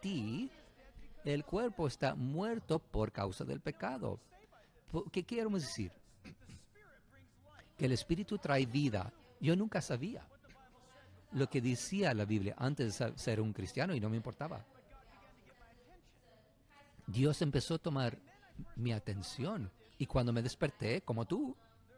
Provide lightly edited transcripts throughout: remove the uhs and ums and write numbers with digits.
ti, el cuerpo está muerto por causa del pecado. ¿Qué queremos decir? Que el Espíritu trae vida. Yo nunca sabía lo que decía la Biblia antes de ser un cristiano y no me importaba. Dios empezó a tomar mi atención y cuando me desperté, como tú,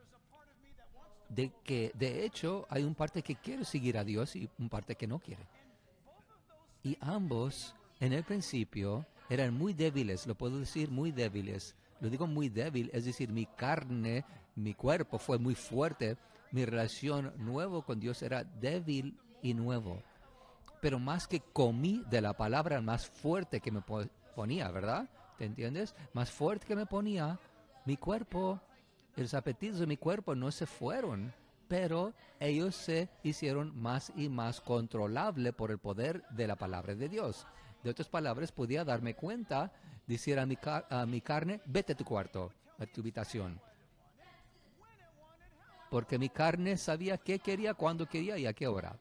de hecho hay un parte que quiere seguir a Dios y un parte que no quiere. Y ambos, en el principio, eran muy débiles, lo puedo decir, muy débiles. Lo digo muy débil, es decir, mi carne, mi cuerpo fue muy fuerte, mi relación nuevo con Dios era débil y nuevo. Pero más que comí de la palabra más fuerte que me ponía, ¿verdad? ¿Te entiendes? Más fuerte que me ponía, mi cuerpo, los apetitos de mi cuerpo no se fueron, pero ellos se hicieron más y más controlables por el poder de la palabra de Dios. De otras palabras, podía darme cuenta, decir a mi carne, vete a tu cuarto, a tu habitación. Porque mi carne sabía qué quería, cuándo quería y a qué hora.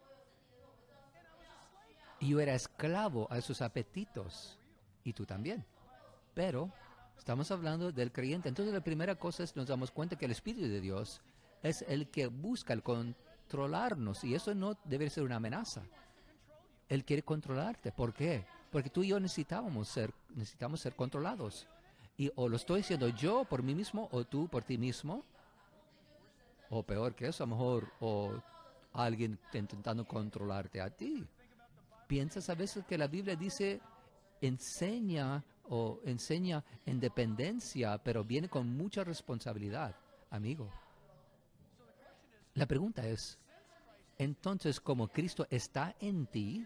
Y yo era esclavo a esos apetitos. Y tú también. Pero estamos hablando del creyente. Entonces la primera cosa es nos damos cuenta que el Espíritu de Dios es el que busca el controlarnos. Y eso no debe ser una amenaza. Él quiere controlarte. ¿Por qué? Porque tú y yo necesitamos ser controlados. Y o lo estoy haciendo yo por mí mismo o tú por ti mismo. O peor que eso, a lo mejor, o alguien intentando controlarte a ti. Piensas a veces que la Biblia dice enseña en dependencia, pero viene con mucha responsabilidad, amigo. La pregunta es, entonces, como Cristo está en ti,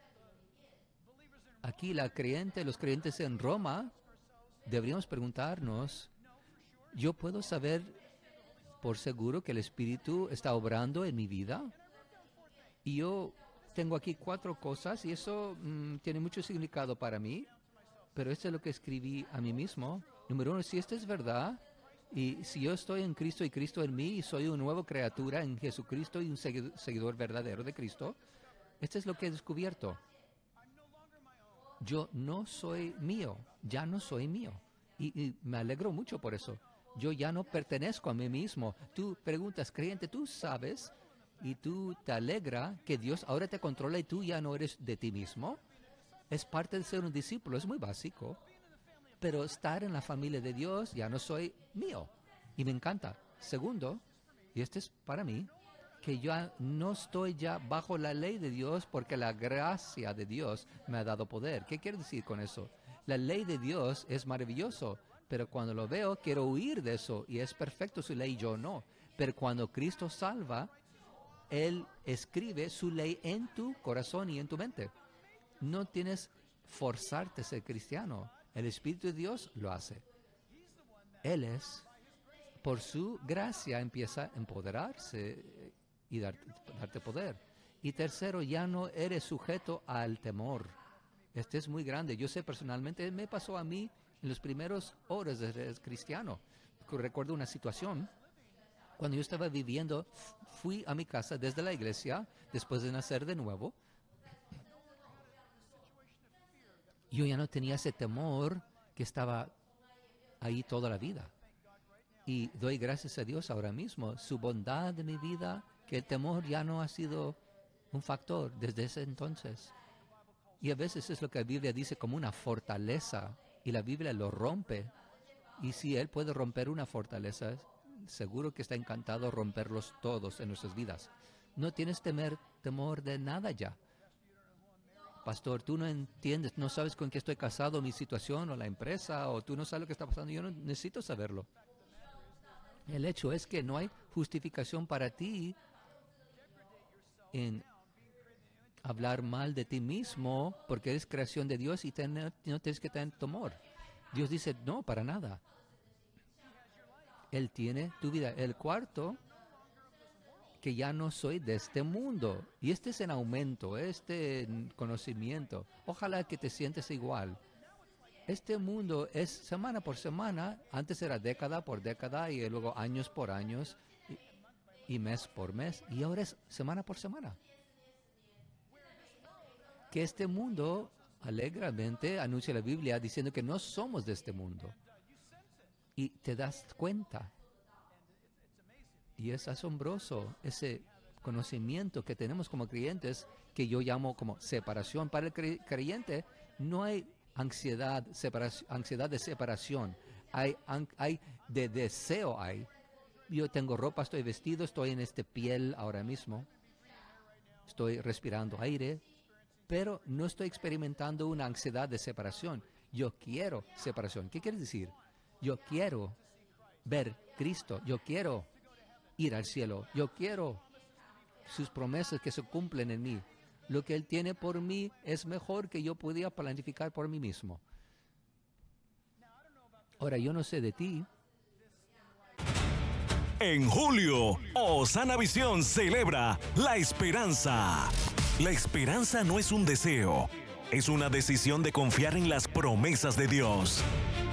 aquí los creyentes en Roma, deberíamos preguntarnos, ¿yo puedo saber por seguro que el Espíritu está obrando en mi vida? Y yo tengo aquí 4 cosas y eso tiene mucho significado para mí, pero esto es lo que escribí a mí mismo. Número 1, si esto es verdad, y si yo estoy en Cristo y Cristo en mí, y soy una nueva criatura en Jesucristo y un seguidor verdadero de Cristo, esto es lo que he descubierto. Yo no soy mío, ya no soy mío. Y me alegro mucho por eso. Yo ya no pertenezco a mí mismo. Tú preguntas, creyente, tú sabes y tú te alegra que Dios ahora te controla y tú ya no eres de ti mismo. Es parte de ser un discípulo, es muy básico. Pero estar en la familia de Dios ya no soy mío. Y me encanta. Segundo, y este es para mí, que yo no estoy ya bajo la ley de Dios porque la gracia de Dios me ha dado poder. ¿Qué quiero decir con eso? La ley de Dios es maravilloso, pero cuando lo veo quiero huir de eso y es perfecto su ley, yo no. Pero cuando Cristo salva, Él escribe su ley en tu corazón y en tu mente. No tienes forzarte a ser cristiano. El Espíritu de Dios lo hace. Él es, por su gracia, empieza a empoderarse y darte poder. Y tercero, ya no eres sujeto al temor. Este es muy grande. Yo sé personalmente, me pasó a mí en los primeros horas de ser cristiano. Recuerdo una situación. Cuando yo estaba viviendo, fui a mi casa desde la iglesia, después de nacer de nuevo. Yo ya no tenía ese temor que estaba ahí toda la vida. Y doy gracias a Dios ahora mismo, su bondad de mi vida, que el temor ya no ha sido un factor desde ese entonces. Y a veces es lo que la Biblia dice como una fortaleza, y la Biblia lo rompe. Y si Él puede romper una fortaleza, seguro que está encantado romperlos todos en nuestras vidas. No tienes temor de nada ya. Pastor, tú no entiendes, no sabes con qué estoy casado, mi situación o la empresa, o tú no sabes lo que está pasando. Yo no necesito saberlo. El hecho es que no hay justificación para ti en hablar mal de ti mismo porque eres creación de Dios y no tienes que tener temor. Dios dice, no, para nada. Él tiene tu vida. El cuarto, que ya no soy de este mundo. Y este es en aumento, este conocimiento. Ojalá que te sientes igual. Este mundo es semana por semana, antes era década por década y luego años por años y mes por mes y ahora es semana por semana. Que este mundo alegremente anuncia la Biblia diciendo que no somos de este mundo. Y te das cuenta. Y es asombroso ese conocimiento que tenemos como creyentes, que yo llamo como separación. Para el creyente no hay ansiedad de separación. Hay de deseo. Yo tengo ropa, estoy vestido, estoy en este piel ahora mismo. Estoy respirando aire, pero no estoy experimentando una ansiedad de separación. Yo quiero separación. ¿Qué quiere decir? Yo quiero ver Cristo. Yo quiero ir al cielo. Yo quiero sus promesas que se cumplen en mí. Lo que Él tiene por mí es mejor que yo podía planificar por mí mismo. Ahora, yo no sé de ti. En julio, Osana Visión celebra la esperanza. La esperanza no es un deseo, es una decisión de confiar en las promesas de Dios.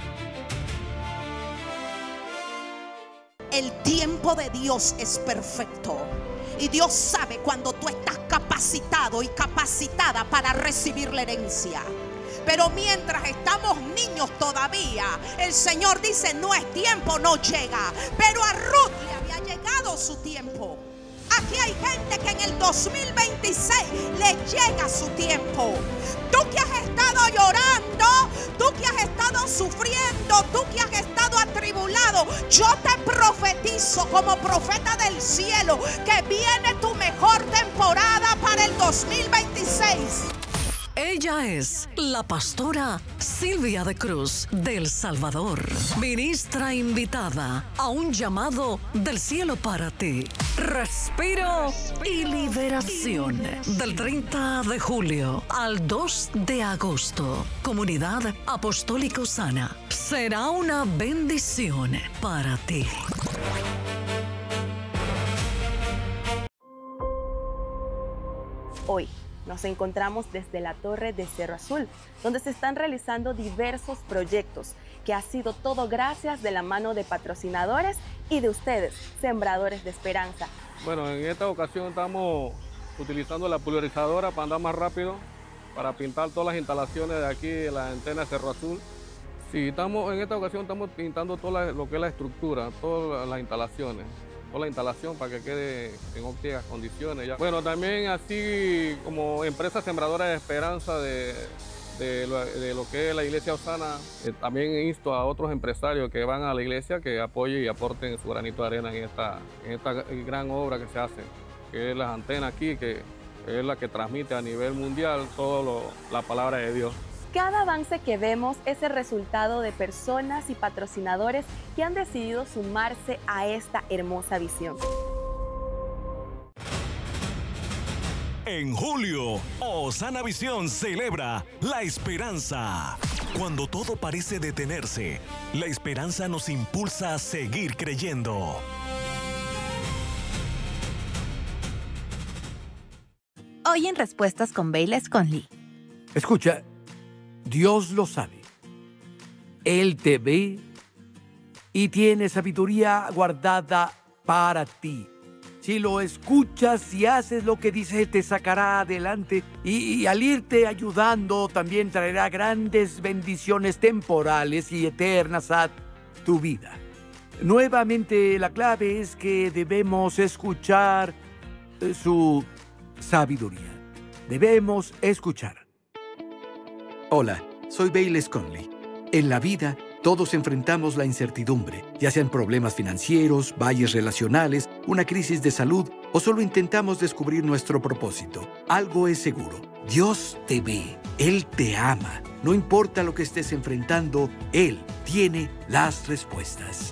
El tiempo de Dios es perfecto. Y Dios sabe cuando tú estás capacitado y capacitada para recibir la herencia. Pero mientras estamos niños todavía, el Señor dice: no es tiempo, no llega. Pero a Ruth le había llegado su tiempo. Aquí hay gente que en el 2026 le llega su tiempo. Tú que has estado llorando, tú que has estado sufriendo, tú que has estado atribulado, yo te profetizo como profeta del cielo que viene tu mejor temporada para el 2026. Ella es la pastora Silvia de Cruz del Salvador, ministra invitada a un llamado del cielo para ti. Respiro y liberación. Del 30 de julio al 2 de agosto. Comunidad Apostólica Osana. Será una bendición para ti. Hoy nos encontramos desde la Torre de Cerro Azul, donde se están realizando diversos proyectos, que ha sido todo gracias de la mano de patrocinadores y de ustedes, sembradores de esperanza. Bueno, en esta ocasión estamos utilizando la pulverizadora para andar más rápido, para pintar todas las instalaciones de aquí de la antena de Cerro Azul. Sí, en esta ocasión estamos pintando todo lo que es la estructura, todas las instalaciones. Toda la instalación para que quede en óptimas condiciones. Ya. Bueno, también así como empresa sembradora de esperanza de lo que es la iglesia Osana, también insto a otros empresarios que van a la iglesia que apoyen y aporten su granito de arena en esta gran obra que se hace, que es las antenas aquí, que es la que transmite a nivel mundial toda la palabra de Dios. Cada avance que vemos es el resultado de personas y patrocinadores que han decidido sumarse a esta hermosa visión. En julio, Osana Visión celebra la esperanza. Cuando todo parece detenerse, la esperanza nos impulsa a seguir creyendo. Hoy en Respuestas con Bayless Conley. Escucha, Dios lo sabe. Él te ve y tiene sabiduría guardada para ti. Si lo escuchas y haces lo que dice, te sacará adelante y al irte ayudando también traerá grandes bendiciones temporales y eternas a tu vida. Nuevamente, la clave es que debemos escuchar su sabiduría. Debemos escuchar. Hola, soy Bayless Conley. En la vida, todos enfrentamos la incertidumbre, ya sean problemas financieros, valles relacionales, una crisis de salud o solo intentamos descubrir nuestro propósito. Algo es seguro, Dios te ve, Él te ama. No importa lo que estés enfrentando, Él tiene las respuestas.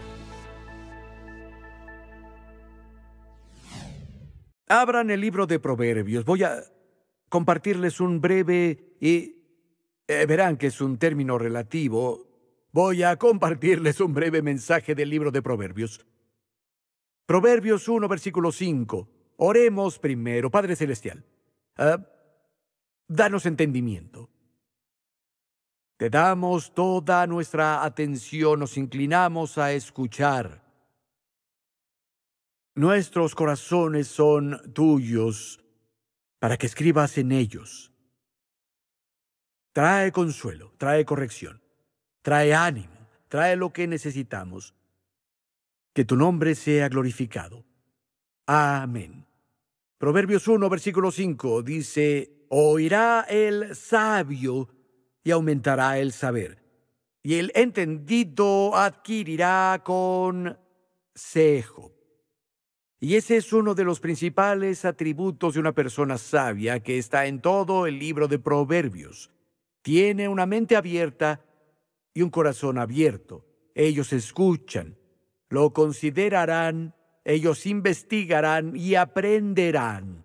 Abran el libro de Proverbios. Voy a compartirles un breve y verán que es un término relativo. Voy a compartirles un breve mensaje del libro de Proverbios. Proverbios 1, versículo 5. Oremos primero. Padre Celestial, danos entendimiento. Te damos toda nuestra atención, nos inclinamos a escuchar. Nuestros corazones son tuyos para que escribas en ellos trae consuelo, trae corrección, trae ánimo, trae lo que necesitamos. Que tu nombre sea glorificado. Amén. Proverbios 1, versículo 5 dice: oirá el sabio y aumentará el saber, y el entendido adquirirá consejo. Y ese es uno de los principales atributos de una persona sabia que está en todo el libro de Proverbios. Tiene una mente abierta y un corazón abierto. Ellos escuchan, lo considerarán, ellos investigarán y aprenderán.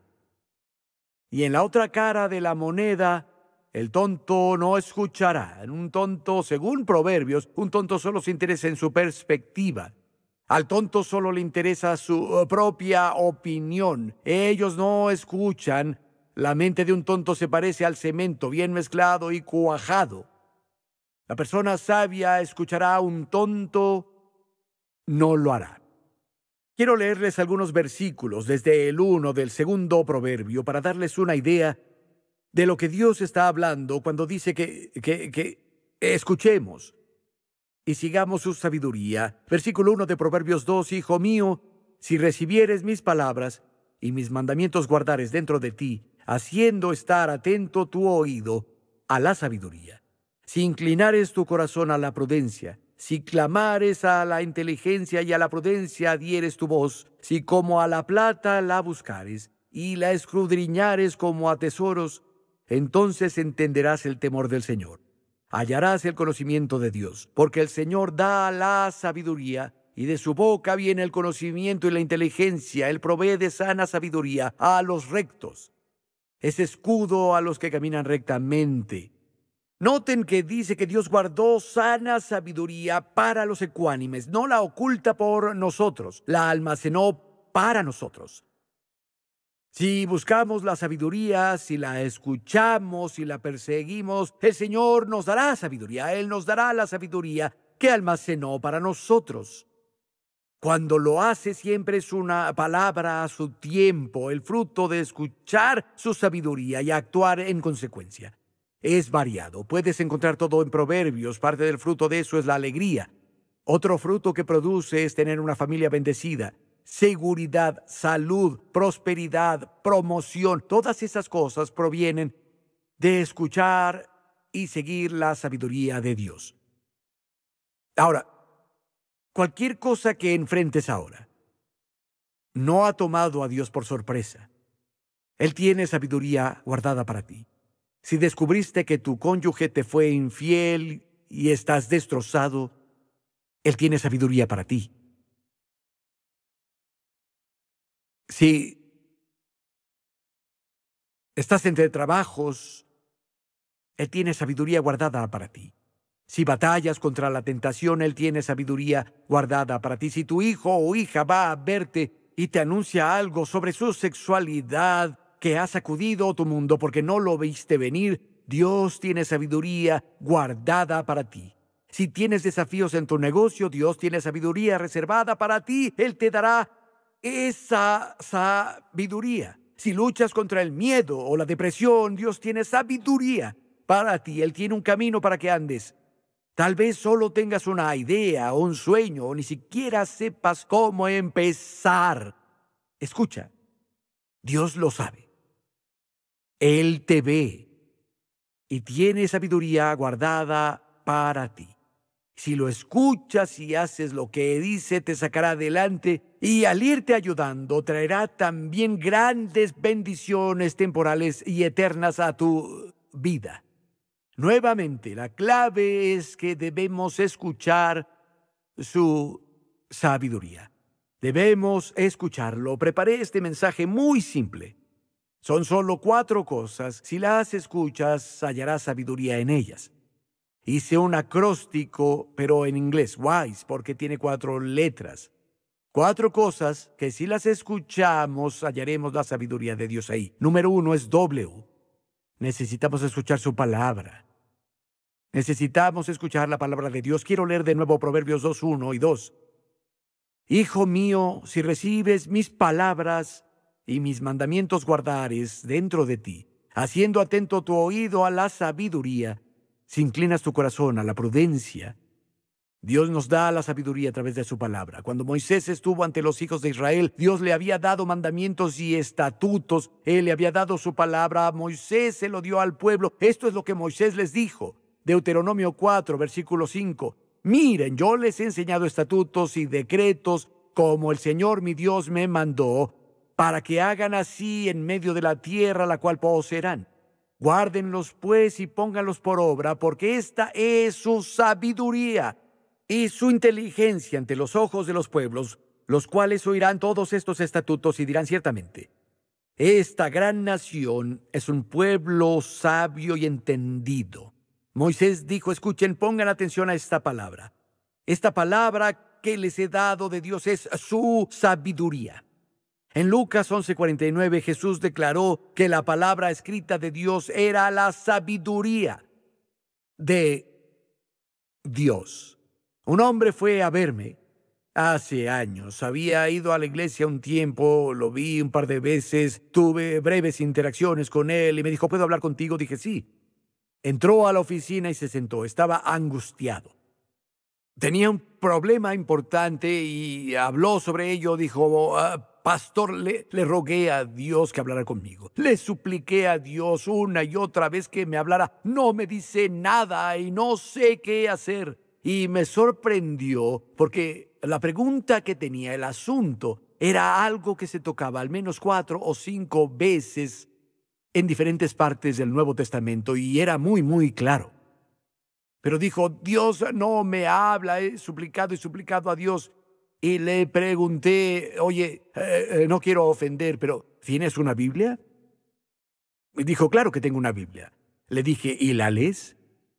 Y en la otra cara de la moneda, el tonto no escuchará. Un tonto, según Proverbios, un tonto solo se interesa en su perspectiva. Al tonto solo le interesa su propia opinión. Ellos no escuchan. La mente de un tonto se parece al cemento, bien mezclado y cuajado. La persona sabia escuchará a un tonto, no lo hará. Quiero leerles algunos versículos desde el 1 del segundo proverbio para darles una idea de lo que Dios está hablando cuando dice que escuchemos y sigamos su sabiduría. Versículo 1 de Proverbios 2: Hijo mío, si recibieres mis palabras y mis mandamientos guardares dentro de ti, haciendo estar atento tu oído a la sabiduría. Si inclinares tu corazón a la prudencia, si clamares a la inteligencia y a la prudencia dieres tu voz, si como a la plata la buscares y la escudriñares como a tesoros, entonces entenderás el temor del Señor. Hallarás el conocimiento de Dios, porque el Señor da la sabiduría, y de su boca viene el conocimiento y la inteligencia. Él provee de sana sabiduría a los rectos. Es escudo a los que caminan rectamente. Noten que dice que Dios guardó sana sabiduría para los ecuánimes. No la oculta por nosotros, la almacenó para nosotros. Si buscamos la sabiduría, si la escuchamos, si la perseguimos, el Señor nos dará sabiduría. Él nos dará la sabiduría que almacenó para nosotros. Cuando lo hace, siempre es una palabra a su tiempo, el fruto de escuchar su sabiduría y actuar en consecuencia. Es variado. Puedes encontrar todo en Proverbios. Parte del fruto de eso es la alegría. Otro fruto que produce es tener una familia bendecida. Seguridad, salud, prosperidad, promoción. Todas esas cosas provienen de escuchar y seguir la sabiduría de Dios. Ahora, cualquier cosa que enfrentes ahora no ha tomado a Dios por sorpresa. Él tiene sabiduría guardada para ti. Si descubriste que tu cónyuge te fue infiel y estás destrozado, Él tiene sabiduría para ti. Si estás entre trabajos, Él tiene sabiduría guardada para ti. Si batallas contra la tentación, Él tiene sabiduría guardada para ti. Si tu hijo o hija va a verte y te anuncia algo sobre su sexualidad que ha sacudido tu mundo porque no lo viste venir, Dios tiene sabiduría guardada para ti. Si tienes desafíos en tu negocio, Dios tiene sabiduría reservada para ti. Él te dará esa sabiduría. Si luchas contra el miedo o la depresión, Dios tiene sabiduría para ti. Él tiene un camino para que andes. Tal vez solo tengas una idea o un sueño o ni siquiera sepas cómo empezar. Escucha, Dios lo sabe. Él te ve y tiene sabiduría guardada para ti. Si lo escuchas y haces lo que dice, te sacará adelante y al irte ayudando, traerá también grandes bendiciones temporales y eternas a tu vida. Nuevamente, la clave es que debemos escuchar su sabiduría. Debemos escucharlo. Preparé este mensaje muy simple. Son solo 4 cosas. Si las escuchas, hallarás sabiduría en ellas. Hice un acróstico, pero en inglés, WISE, porque tiene 4 letras. 4 cosas que si las escuchamos, hallaremos la sabiduría de Dios ahí. Número 1 es W. Necesitamos escuchar su palabra. Necesitamos escuchar la palabra de Dios. Quiero leer de nuevo Proverbios 2, 1 y 2. Hijo mío, si recibes mis palabras y mis mandamientos guardares dentro de ti, haciendo atento tu oído a la sabiduría, si inclinas tu corazón a la prudencia. Dios nos da la sabiduría a través de su palabra. Cuando Moisés estuvo ante los hijos de Israel, Dios le había dado mandamientos y estatutos. Él le había dado su palabra a Moisés, se lo dio al pueblo. Esto es lo que Moisés les dijo. Deuteronomio 4, versículo 5. Miren, yo les he enseñado estatutos y decretos como el Señor mi Dios me mandó, para que hagan así en medio de la tierra la cual poseerán. Guárdenlos pues y pónganlos por obra, porque esta es su sabiduría y su inteligencia ante los ojos de los pueblos, los cuales oirán todos estos estatutos y dirán ciertamente: esta gran nación es un pueblo sabio y entendido. Moisés dijo: escuchen, pongan atención a esta palabra. Esta palabra que les he dado de Dios es su sabiduría. En Lucas 11:49, Jesús declaró que la palabra escrita de Dios era la sabiduría de Dios. Un hombre fue a verme hace años. Había ido a la iglesia un tiempo, lo vi un par de veces, tuve breves interacciones con él y me dijo: ¿puedo hablar contigo? Dije: sí. Entró a la oficina y se sentó. Estaba angustiado. Tenía un problema importante y habló sobre ello. Dijo: pastor, le rogué a Dios que hablara conmigo. Le supliqué a Dios una y otra vez que me hablara. No me dice nada y no sé qué hacer. Y me sorprendió porque la pregunta que tenía, el asunto, era algo que se tocaba al menos 4 o 5 veces en diferentes partes del Nuevo Testamento y era muy, muy claro. Pero dijo: Dios no me habla, he suplicado y suplicado a Dios. Y le pregunté: oye, no quiero ofender, pero ¿tienes una Biblia? Y dijo: claro que tengo una Biblia. Le dije: ¿y la lees?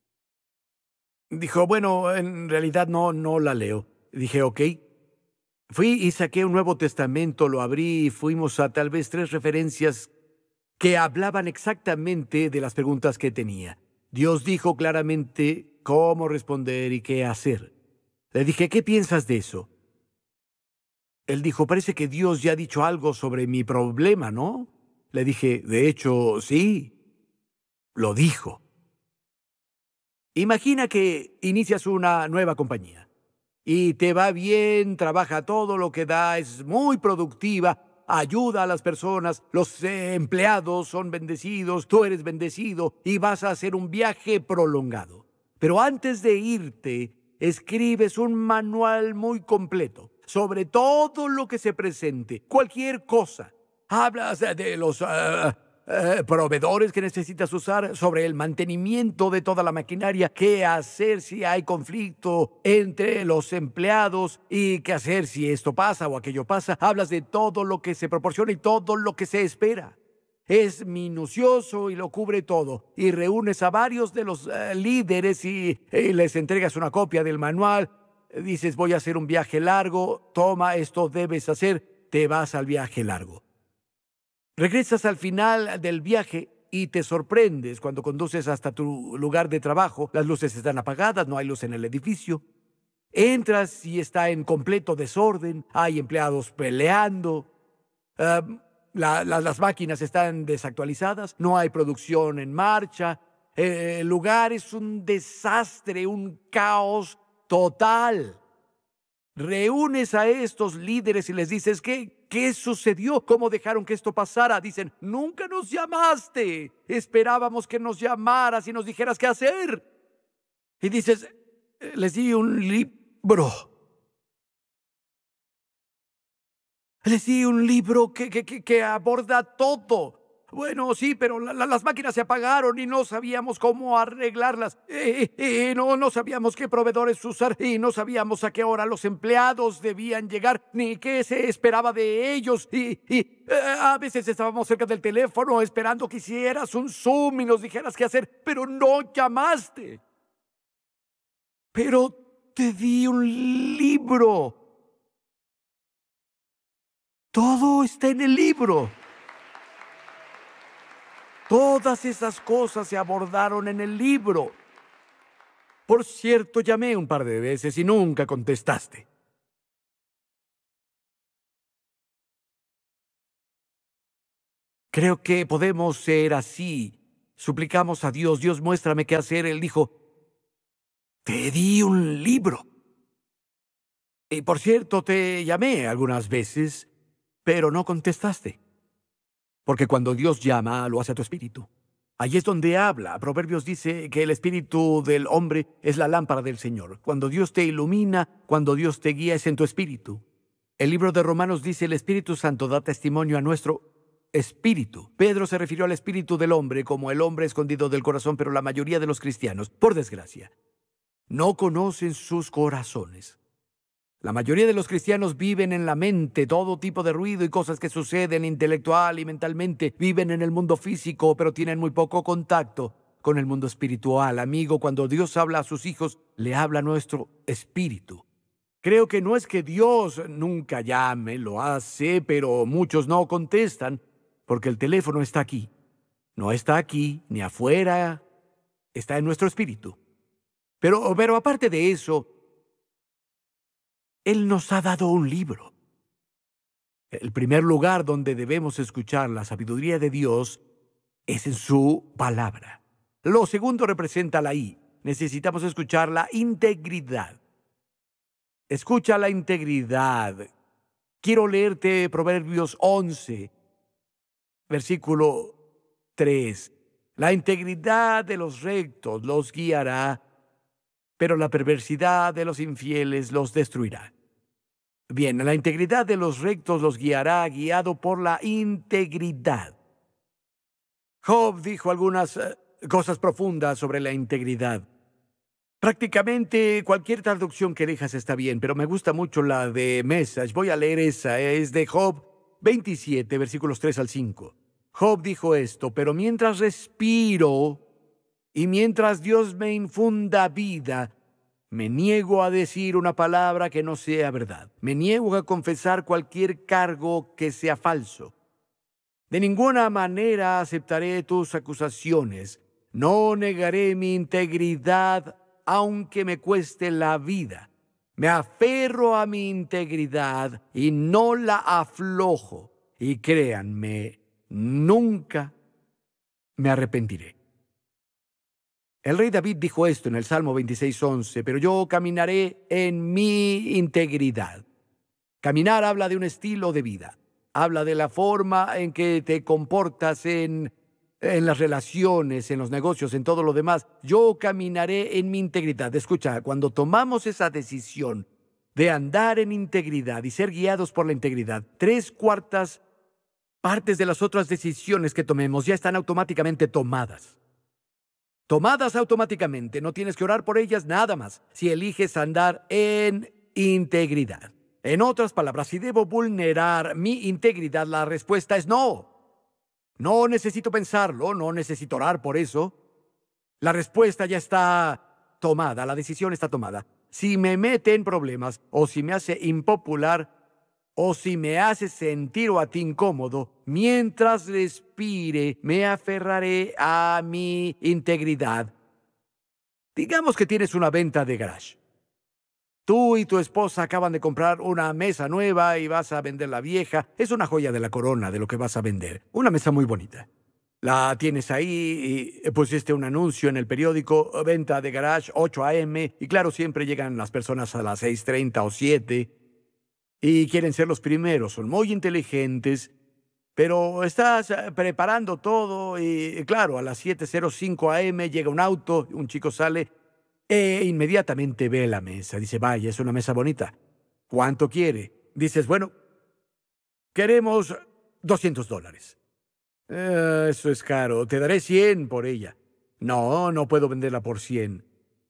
Dijo: bueno, en realidad no la leo. Dije: ok. Fui y saqué un Nuevo Testamento, lo abrí y fuimos a tal vez 3 referencias que hablaban exactamente de las preguntas que tenía. Dios dijo claramente cómo responder y qué hacer. Le dije: ¿qué piensas de eso? Él dijo: parece que Dios ya ha dicho algo sobre mi problema, ¿no? Le dije: de hecho, sí, lo dijo. Imagina que inicias una nueva compañía y te va bien, trabaja todo lo que da, es muy productiva, ayuda a las personas, los empleados son bendecidos, tú eres bendecido y vas a hacer un viaje prolongado. Pero antes de irte, escribes un manual muy completo sobre todo lo que se presente, cualquier cosa. Hablas de los proveedores que necesitas usar, sobre el mantenimiento de toda la maquinaria, qué hacer si hay conflicto entre los empleados y qué hacer si esto pasa o aquello pasa. Hablas de todo lo que se proporciona y todo lo que se espera. Es minucioso y lo cubre todo. Y reúnes a varios de los líderes y les entregas una copia del manual. Dices: voy a hacer un viaje largo, toma, esto debes hacer, te vas al viaje largo. Regresas al final del viaje y te sorprendes cuando conduces hasta tu lugar de trabajo. Las luces están apagadas, no hay luz en el edificio. Entras y está en completo desorden, hay empleados peleando, las máquinas están desactualizadas, no hay producción en marcha, el lugar es un desastre, un caos total. Reúnes a estos líderes y les dices: ¿Qué sucedió? ¿Cómo dejaron que esto pasara? Dicen: nunca nos llamaste. Esperábamos que nos llamaras y nos dijeras qué hacer. Y dices: les di un libro. Les di un libro que aborda todo. Bueno, sí, pero las máquinas se apagaron y no sabíamos cómo arreglarlas. No sabíamos qué proveedores usar y no sabíamos a qué hora los empleados debían llegar ni qué se esperaba de ellos. A veces estábamos cerca del teléfono esperando que hicieras un Zoom y nos dijeras qué hacer, pero no llamaste. Pero te di un libro. Todo está en el libro. Todas esas cosas se abordaron en el libro. Por cierto, llamé un par de veces y nunca contestaste. Creo que podemos ser así. Suplicamos a Dios, Dios, muéstrame qué hacer. Él dijo, te di un libro. Y por cierto, te llamé algunas veces, pero no contestaste. Porque cuando Dios llama, lo hace a tu espíritu. Allí es donde habla. Proverbios dice que el espíritu del hombre es la lámpara del Señor. Cuando Dios te ilumina, cuando Dios te guía, es en tu espíritu. El libro de Romanos dice, el Espíritu Santo da testimonio a nuestro espíritu. Pedro se refirió al espíritu del hombre como el hombre escondido del corazón, pero la mayoría de los cristianos, por desgracia, no conocen sus corazones. La mayoría de los cristianos viven en la mente, todo tipo de ruido y cosas que suceden intelectual y mentalmente. Viven en el mundo físico, pero tienen muy poco contacto con el mundo espiritual. Amigo, cuando Dios habla a sus hijos, le habla a nuestro espíritu. Creo que no es que Dios nunca llame, lo hace, pero muchos no contestan porque el teléfono está aquí. No está aquí, ni afuera, está en nuestro espíritu. Pero aparte de eso, Él nos ha dado un libro. El primer lugar donde debemos escuchar la sabiduría de Dios es en su palabra. Lo segundo representa la I. Necesitamos escuchar la integridad. Escucha la integridad. Quiero leerte Proverbios 11, versículo 3. La integridad de los rectos los guiará, pero la perversidad de los infieles los destruirá. Bien, la integridad de los rectos los guiará, guiado por la integridad. Job dijo algunas cosas profundas sobre la integridad. Prácticamente cualquier traducción que elijas está bien, pero me gusta mucho la de Message. Voy a leer esa, es de Job 27, versículos 3 al 5. Job dijo esto, pero mientras respiro y mientras Dios me infunda vida, me niego a decir una palabra que no sea verdad. Me niego a confesar cualquier cargo que sea falso. De ninguna manera aceptaré tus acusaciones. No negaré mi integridad, aunque me cueste la vida. Me aferro a mi integridad y no la aflojo. Y créanme, nunca me arrepentiré. El rey David dijo esto en el Salmo 26:11, pero yo caminaré en mi integridad. Caminar habla de un estilo de vida. Habla de la forma en que te comportas en las relaciones, en los negocios, en todo lo demás. Yo caminaré en mi integridad. Escucha, cuando tomamos esa decisión de andar en integridad y ser guiados por la integridad, 3/4 partes de las otras decisiones que tomemos ya están automáticamente tomadas. Tomadas automáticamente, no tienes que orar por ellas nada más, si eliges andar en integridad. En otras palabras, si debo vulnerar mi integridad, la respuesta es no. No necesito pensarlo, no necesito orar por eso. La respuesta ya está tomada, la decisión está tomada. Si me mete en problemas, o si me hace impopular, o si me hace sentir o a ti incómodo, mientras respire, me aferraré a mi integridad. Digamos que tienes una venta de garage. Tú y tu esposa acaban de comprar una mesa nueva y vas a vender la vieja. Es una joya de la corona de lo que vas a vender. Una mesa muy bonita. La tienes ahí y pusiste un anuncio en el periódico, venta de garage, 8 a.m. Y claro, siempre llegan las personas a las 6:30 o 7 y quieren ser los primeros. Son muy inteligentes, pero estás preparando todo y claro, a las 7:05 a.m. llega un auto, un chico sale e inmediatamente ve la mesa. Dice, vaya, es una mesa bonita. ¿Cuánto quiere? Dices, bueno, queremos $200. Eso es caro. Te daré 100 por ella. No, no puedo venderla por 100.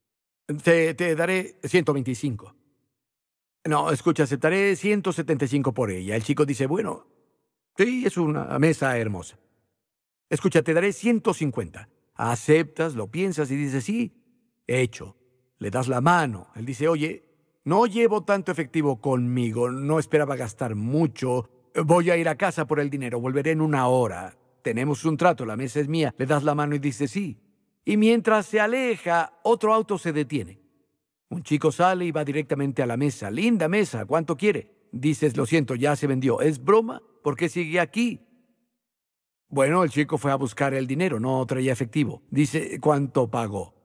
Te daré 125. No, escucha, aceptaré 175 por ella. El chico dice, bueno, sí, es una mesa hermosa. Escucha, te daré 150. Aceptas, lo piensas y dices, sí, hecho. Le das la mano. Él dice, oye, no llevo tanto efectivo conmigo. No esperaba gastar mucho. Voy a ir a casa por el dinero. Volveré en 1 hora. Tenemos un trato, la mesa es mía. Le das la mano y dice, sí. Y mientras se aleja, otro auto se detiene. Un chico sale y va directamente a la mesa. Linda mesa, ¿cuánto quiere? Dices, lo siento, ya se vendió. ¿Es broma? ¿Por qué sigue aquí? Bueno, el chico fue a buscar el dinero, no traía efectivo. Dice, ¿cuánto pagó?